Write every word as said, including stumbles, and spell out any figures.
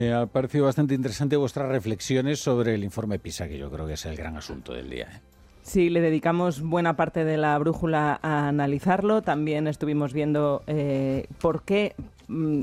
Me ha parecido bastante interesante vuestras reflexiones sobre el informe PISA, que yo creo que es el gran asunto del día, ¿eh? Sí, le dedicamos buena parte de la brújula a analizarlo. También estuvimos viendo eh, por qué mm,